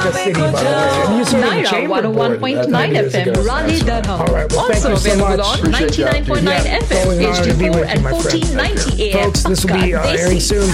Naga City, by the way. And you saw the Naira chamber 101.9 FM, Raleigh, Durham. All right, well, thank Also you so available much. on 99.9 FM, Always an honor to be HD4 with you, and my friend. 1490 AM. Folks, this will be Pakka airing Desi. soon.